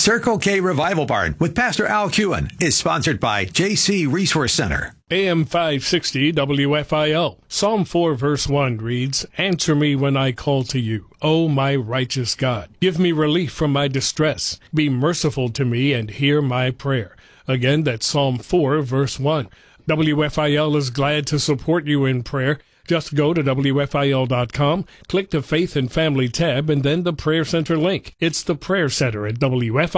Circle K Revival Barn with Pastor Al Kewen is sponsored by JC Resource Center. AM 560 WFIL. Psalm 4 verse 1 reads, "Answer me when I call to you, O my righteous God. Give me relief from my distress. Be merciful to me and hear my prayer." Again, that's Psalm 4 verse 1. WFIL is glad to support you in prayer. Just go to WFIL.com, click the Faith and Family tab, and then the Prayer Center link. It's the Prayer Center at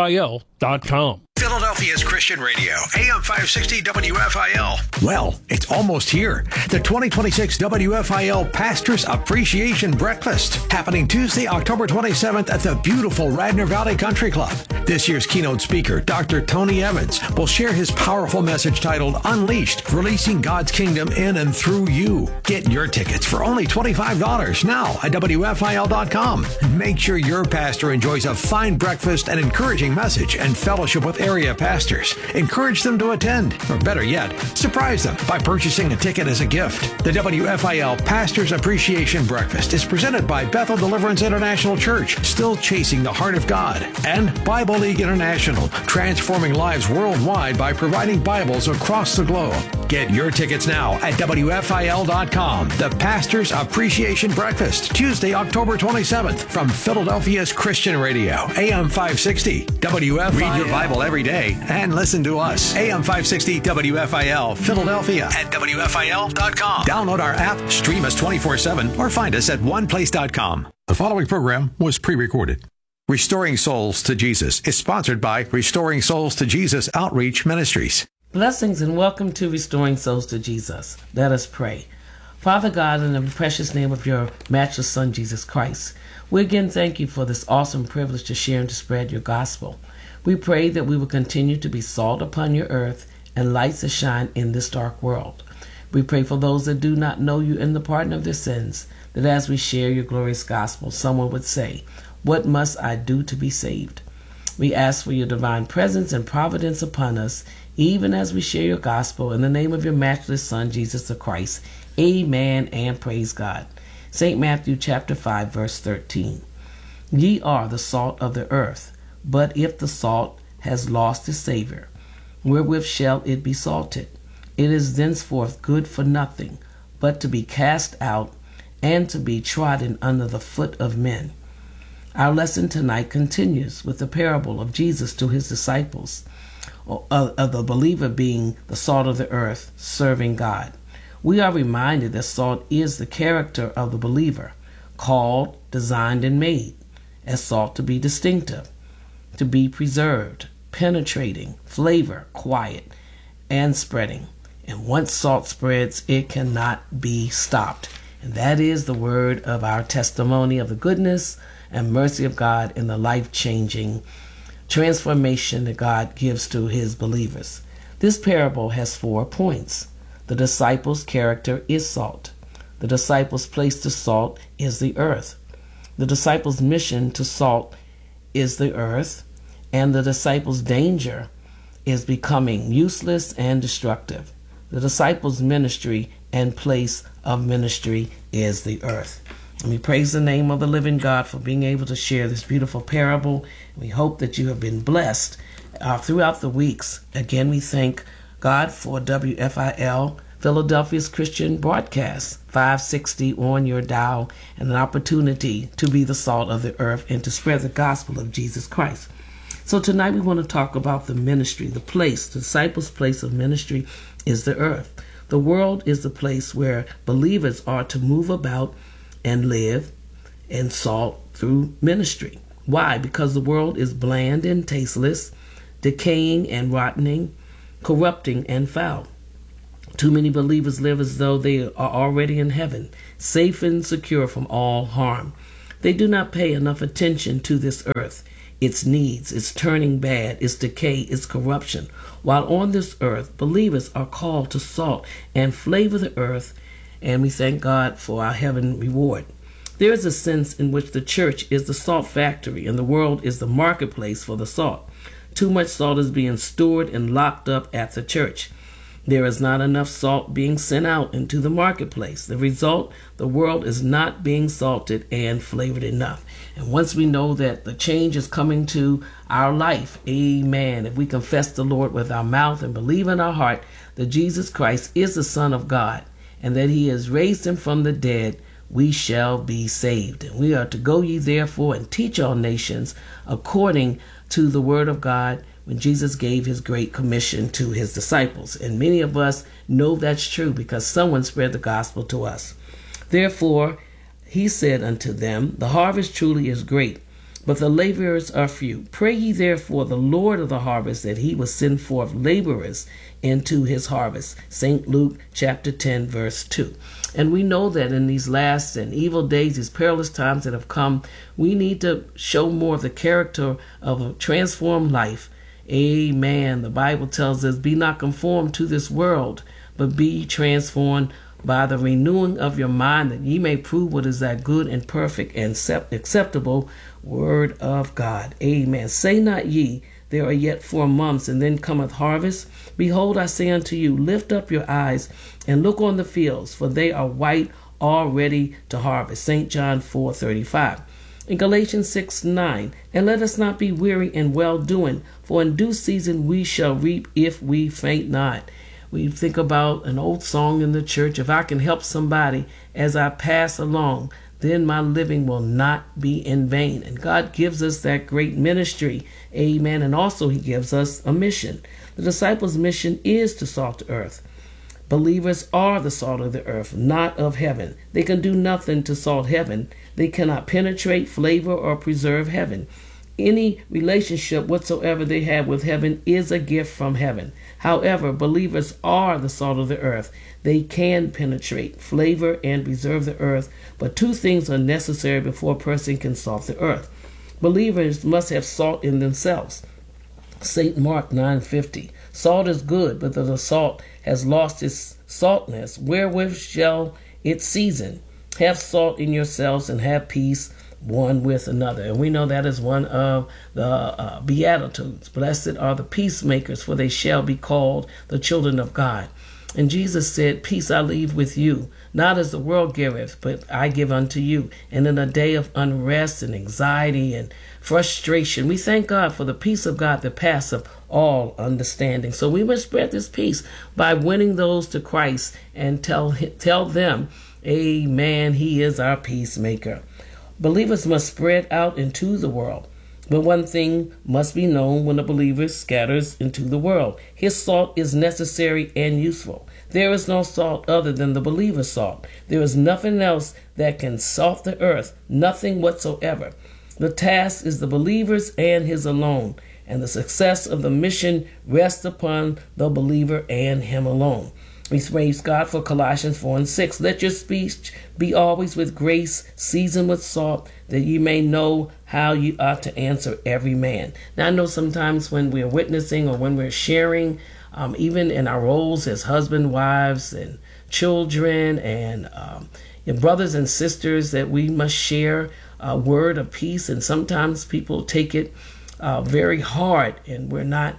WFIL.com. Philadelphia's Christian Radio, AM 560 WFIL. Well, it's almost here. The 2026 WFIL Pastors Appreciation Breakfast, happening Tuesday, October 27th at the beautiful Radnor Valley Country Club. This year's keynote speaker, Dr. Tony Evans, will share his powerful message titled Unleashed, Releasing God's Kingdom in and Through You. Get your tickets for only $25 now at WFIL.com. Make sure your pastor enjoys a fine breakfast, an encouraging message, and fellowship with area pastors. Encourage them to attend, or better yet, surprise them by purchasing a ticket as a gift. The WFIL Pastors Appreciation Breakfast is presented by Bethel Deliverance International Church, still chasing the heart of God, and Bible League International, transforming lives worldwide by providing Bibles across the globe. Get your tickets now at WFIL.com. The Pastors Appreciation Breakfast, Tuesday, October 27th, from Philadelphia's Christian Radio, AM 560 WFIL. Read your Bible every day and listen to us. AM 560 WFIL, Philadelphia at WFIL.com. Download our app, stream us 24/7, or find us at oneplace.com. The following program was pre-recorded. Restoring Souls to Jesus is sponsored by Restoring Souls to Jesus Outreach Ministries. Blessings and welcome to Restoring Souls to Jesus. Let us pray. Father God, in the precious name of your matchless Son, Jesus Christ, we again thank you for this awesome privilege to share and to spread your gospel. We pray that we will continue to be salt upon your earth and lights to shine in this dark world. We pray for those that do not know you in the pardon of their sins, that as we share your glorious gospel, someone would say, "What must I do to be saved?" We ask for your divine presence and providence upon us, even as we share your gospel, in the name of your matchless Son, Jesus the Christ. Amen and praise God. St. Matthew chapter 5, verse 13. Ye are the salt of the earth, but if the salt has lost its savor, wherewith shall it be salted? It is thenceforth good for nothing, but to be cast out and to be trodden under the foot of men. Our lesson tonight continues with the parable of Jesus to his disciples, of the believer being the salt of the earth, serving God. We are reminded that salt is the character of the believer, called, designed, and made as salt to be distinctive, to be preserved, penetrating, flavor, quiet, and spreading. And once salt spreads, it cannot be stopped. And that is the word of our testimony of the goodness and mercy of God in the life-changing transformation that God gives to his believers. This parable has 4 points. The disciples' character is salt. The disciples' place to salt is the earth. The disciples' mission to salt is the earth. And the disciples' danger is becoming useless and destructive. The disciples' ministry and place of ministry is the earth. And we praise the name of the living God for being able to share this beautiful parable. We hope that you have been blessed throughout the weeks. Again, we thank God for WFIL, Philadelphia's Christian broadcast, 560 on your dial, and an opportunity to be the salt of the earth and to spread the gospel of Jesus Christ. So tonight we want to talk about the ministry, the place. The disciples' place of ministry is the earth. The world is the place where believers are to move about and live and salt through ministry. Why? Because the world is bland and tasteless, decaying and rotting, corrupting and foul. Too many believers live as though they are already in heaven, safe and secure from all harm. They do not pay enough attention to this earth, its needs, its turning bad, its decay, its corruption. While on this earth, believers are called to salt and flavor the earth, and we thank God for our heaven reward. There is a sense in which the church is the salt factory and the world is the marketplace for the salt. Too much salt is being stored and locked up at the church. There is not enough salt being sent out into the marketplace. The result, the world is not being salted and flavored enough. And once we know that the change is coming to our life, amen, if we confess the Lord with our mouth and believe in our heart that Jesus Christ is the Son of God and that he has raised him from the dead, we shall be saved. And we are to go ye therefore and teach all nations according to the word of God, when Jesus gave his great commission to his disciples. And many of us know that's true because someone spread the gospel to us. Therefore, he said unto them, the harvest truly is great, but the laborers are few. Pray ye therefore the Lord of the harvest that he will send forth laborers into his harvest. St. Luke chapter 10, verse 2. And we know that in these last and evil days, these perilous times that have come, we need to show more of the character of a transformed life. Amen. The Bible tells us, be not conformed to this world, but be transformed by the renewing of your mind, that ye may prove what is that good and perfect and acceptable word of God. Amen. Say not ye, there are yet 4 months, and then cometh harvest. Behold, I say unto you, lift up your eyes and look on the fields, for they are white already to harvest. St. John 4:35. In Galatians 6:9, and let us not be weary in well-doing, for in due season we shall reap if we faint not. We think about an old song in the church, if I can help somebody as I pass along, then my living will not be in vain. And God gives us that great ministry, amen, and also he gives us a mission. The disciples' mission is to salt the earth. Believers are the salt of the earth, not of heaven. They can do nothing to salt heaven. They cannot penetrate, flavor, or preserve heaven. Any relationship whatsoever they have with heaven is a gift from heaven. However, believers are the salt of the earth. They can penetrate, flavor, and preserve the earth, but 2 things are necessary before a person can salt the earth. Believers must have salt in themselves. St. Mark 9:50. Salt is good, but the salt has lost its saltness. Wherewith shall it season? Have salt in yourselves and have peace one with another. And we know that is one of the Beatitudes. Blessed are the peacemakers, for they shall be called the children of God. And Jesus said, peace I leave with you, not as the world giveth, but I give unto you. And in a day of unrest and anxiety and frustration, we thank God for the peace of God that passeth all understanding. So we must spread this peace by winning those to Christ and tell them, amen, he is our peacemaker. Believers must spread out into the world. But one thing must be known when a believer scatters into the world. His salt is necessary and useful. There is no salt other than the believer's salt. There is nothing else that can salt the earth, nothing whatsoever. The task is the believer's and his alone, and the success of the mission rests upon the believer and him alone. We praise God for Colossians 4:6. Let your speech be always with grace, seasoned with salt, that you may know how you ought to answer every man. Now, I know sometimes when we're witnessing or when we're sharing, even in our roles as husband, wives, and children, and your brothers and sisters, that we must share a word of peace. And sometimes people take it very hard, and we're not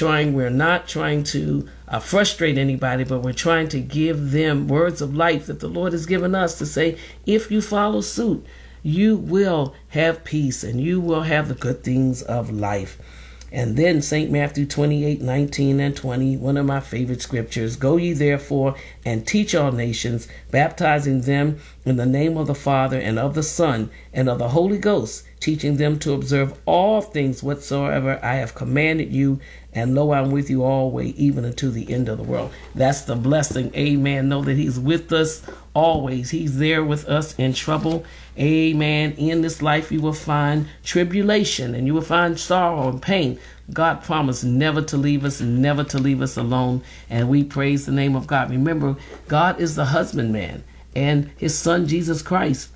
trying to frustrate anybody, but we're trying to give them words of life that the Lord has given us to say, if you follow suit, you will have peace and you will have the good things of life. And then St. Matthew 28:19 and 20, one of my favorite scriptures. Go ye therefore and teach all nations, baptizing them in the name of the Father and of the Son and of the Holy Ghost, teaching them to observe all things whatsoever I have commanded you. And lo, I'm with you always, even unto the end of the world. That's the blessing. Amen. Know that he's with us always. He's there with us in trouble. Amen. In this life you will find tribulation and you will find sorrow and pain. God promised never to leave us alone. And we praise the name of God. Remember, God is the husbandman, and his son Jesus Christ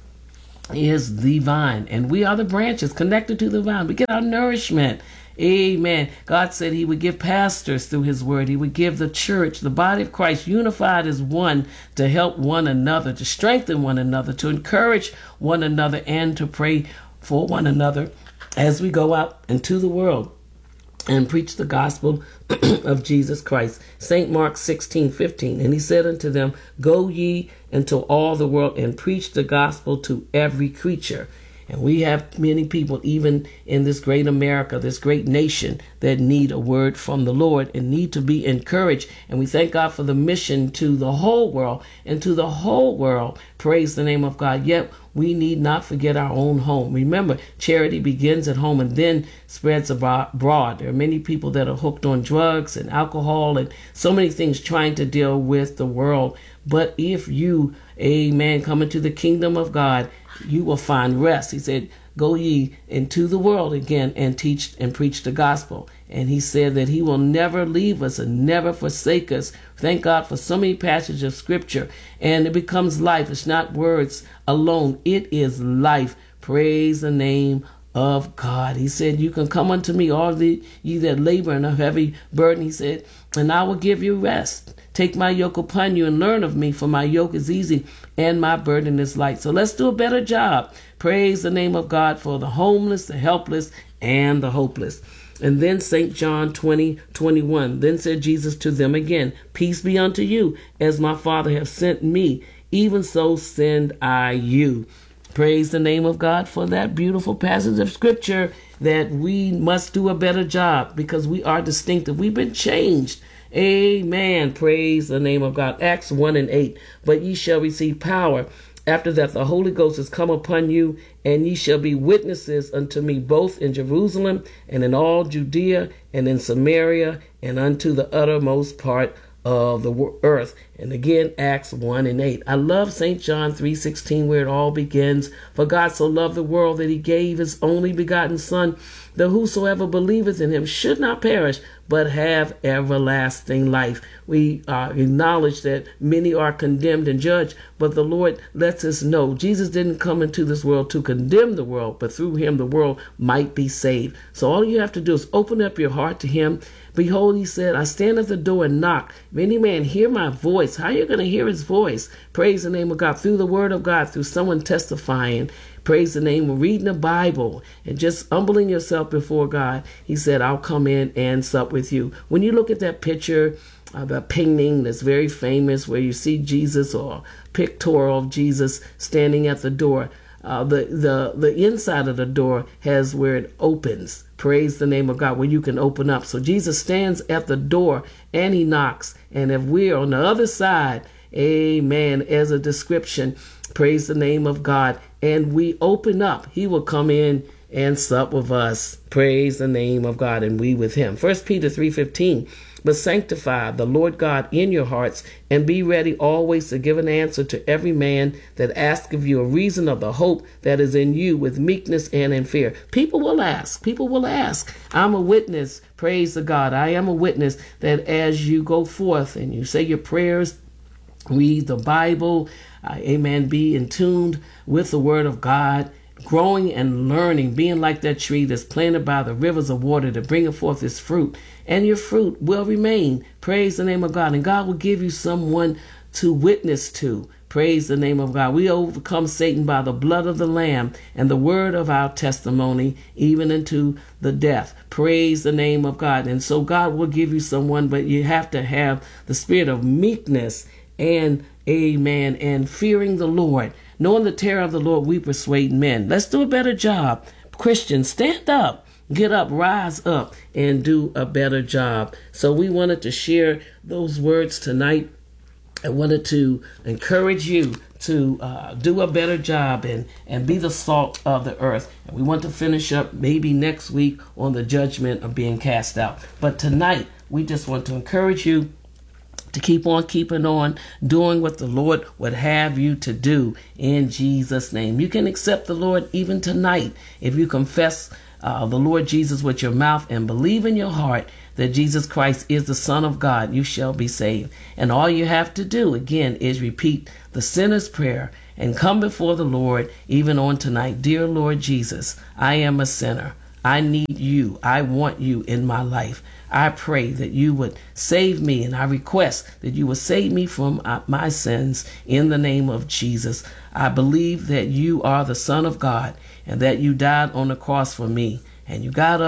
is the vine, and we are the branches connected to the vine. We get our nourishment. Amen. God said he would give pastors through his word. He would give the church, the body of Christ, unified as one, to help one another, to strengthen one another, to encourage one another, and to pray for one another as we go out into the world and preach the gospel of Jesus Christ. St. Mark 16:15. And he said unto them, Go ye into all the world and preach the gospel to every creature. And we have many people, even in this great America, this great nation, that need a word from the Lord and need to be encouraged. And we thank God for the mission to the whole world, and to the whole world. Praise the name of God. Yet we need not forget our own home. Remember, charity begins at home and then spreads abroad. There are many people that are hooked on drugs and alcohol and so many things, trying to deal with the world. But if you, amen, come into the kingdom of God, you will find rest. He said, Go ye into the world again and teach and preach the gospel. And he said that he will never leave us and never forsake us. Thank God for so many passages of scripture. And it becomes life. It's not words alone. It is life. Praise the name of God. He said, You can come unto me, all ye that labor and are heavy burden. He said, and I will give you rest. Take my yoke upon you and learn of me, for my yoke is easy and my burden is light. So let's do a better job. Praise the name of God for the homeless, the helpless, and the hopeless. And then St. John 20:21. Then said Jesus to them again, Peace be unto you, as my Father hath sent me, even so send I you. Praise the name of God for that beautiful passage of scripture, that we must do a better job because we are distinctive. We've been changed. Amen. Praise the name of God. Acts 1:8. But ye shall receive power after that the Holy Ghost is come upon you, and ye shall be witnesses unto me both in Jerusalem and in all Judea and in Samaria and unto the uttermost part of the earth. And again, Acts 1:8. I love St. John 3:16, where it all begins. For God so loved the world that he gave his only begotten Son, that whosoever believeth in him should not perish, but have everlasting life. We acknowledge that many are condemned and judged, but the Lord lets us know Jesus didn't come into this world to condemn the world, but through him the world might be saved. So all you have to do is open up your heart to him. Behold, he said, I stand at the door and knock. If any man hear my voice, how are you going to hear his voice? Praise the name of God, through the word of God, through someone testifying. Praise the name of reading the Bible and just humbling yourself before God. He said, I'll come in and sup with you. When you look at that picture, the painting that's very famous where you see Jesus, or pictorial of Jesus standing at the door, the inside of the door has where it opens. Praise the name of God, where you can open up. So Jesus stands at the door and he knocks. And if we're on the other side, amen, as a description, praise the name of God, and we open up, he will come in and sup with us. Praise the name of God, and we with him. 1 Peter 3:15. But sanctify the Lord God in your hearts, and be ready always to give an answer to every man that asks of you a reason of the hope that is in you, with meekness and in fear. People will ask. People will ask. I'm a witness. Praise the God. I am a witness that as you go forth and you say your prayers, read the Bible, amen, be in tune with the word of God, growing and learning, being like that tree that's planted by the rivers of water to bring forth its fruit, and your fruit will remain. Praise the name of God. And God will give you someone to witness to. Praise the name of God. We overcome Satan by the blood of the Lamb and the word of our testimony, even into the death. Praise the name of God. And so God will give you someone, but you have to have the spirit of meekness and, amen, and fearing the Lord. Knowing the terror of the Lord, we persuade men. Let's do a better job. Christians, stand up, get up, rise up, and do a better job. So we wanted to share those words tonight. I wanted to encourage you to do a better job and be the salt of the earth. And we want to finish up maybe next week on the judgment of being cast out. But tonight, we just want to encourage you to keep on keeping on, doing what the Lord would have you to do in Jesus' name. You can accept the Lord even tonight if you confess the Lord Jesus with your mouth and believe in your heart that Jesus Christ is the Son of God. You shall be saved. And all you have to do, again, is repeat the sinner's prayer and come before the Lord even on tonight. Dear Lord Jesus, I am a sinner. I need you. I want you in my life. I pray that you would save me, and I request that you would save me from my sins in the name of Jesus. I believe that you are the Son of God and that you died on the cross for me, and you got up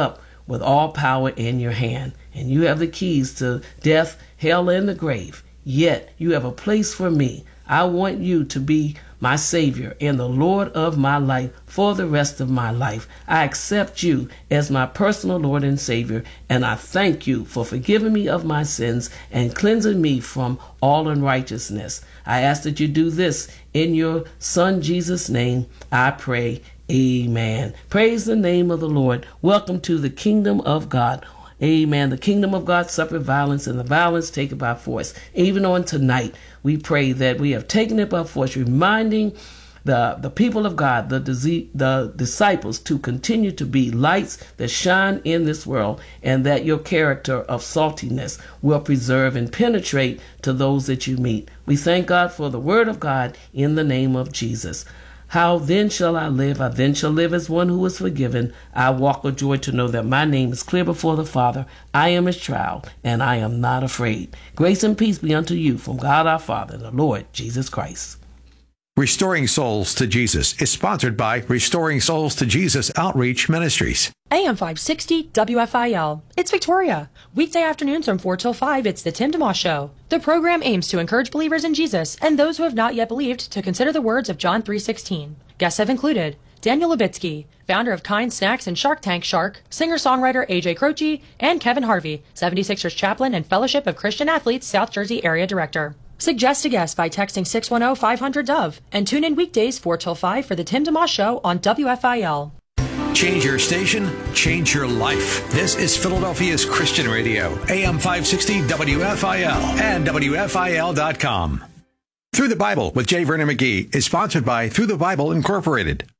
with all power in your hand, and you have the keys to death, hell, and the grave. Yet you have a place for me. I want you to be my Savior and the Lord of my life for the rest of my life. I accept you as my personal Lord and Savior, and I thank you for forgiving me of my sins and cleansing me from all unrighteousness. I ask that you do this in your Son Jesus' name. I pray. Amen. Praise the name of the Lord. Welcome to the kingdom of God. Amen. The kingdom of God suffered violence, and the violence taken by force. Even on tonight, we pray that we have taken it by force, reminding the people of God, the disciples, to continue to be lights that shine in this world, and that your character of saltiness will preserve and penetrate to those that you meet. We thank God for the word of God in the name of Jesus. How then shall I live? I then shall live as one who is forgiven. I walk with joy to know that my name is clear before the Father. I am his child, and I am not afraid. Grace and peace be unto you from God our Father and the Lord Jesus Christ. Restoring Souls to Jesus is sponsored by Restoring Souls to Jesus Outreach Ministries. AM 560 WFIL. It's Victoria. Weekday afternoons from 4 till 5, it's the Tim DeMoss Show. The program aims to encourage believers in Jesus and those who have not yet believed to consider the words of John 3:16. Guests have included Daniel Lubitsky, founder of Kind Snacks and Shark Tank Shark, singer-songwriter AJ Croce, and Kevin Harvey, 76ers chaplain and Fellowship of Christian Athletes South Jersey area director. Suggest a guest by texting 610-500-DOVE and tune in weekdays 4 till 5 for the Tim DeMoss Show on WFIL. Change your station, change your life. This is Philadelphia's Christian Radio, AM 560 WFIL and WFIL.com. Through the Bible with J. Vernon McGee is sponsored by Through the Bible Incorporated.